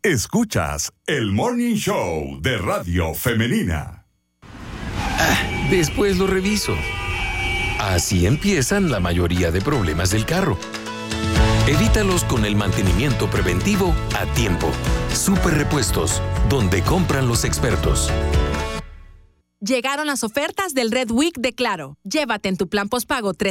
Escuchas el Morning Show de Radio Femenina. Después lo reviso. Así empiezan la mayoría de problemas del carro. Evítalos con el mantenimiento preventivo a tiempo. Super Repuestos, donde compran los expertos. Llegaron las ofertas del Red Week de Claro. Llévate en tu plan postpago